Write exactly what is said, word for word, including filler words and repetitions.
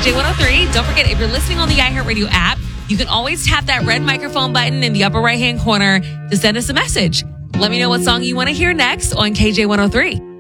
J one oh three. Don't forget, if you're listening on the iHeartRadio app, you can always tap that red microphone button in the upper right-hand corner to send us a message. Let me know what song you want to hear next on K J one oh three.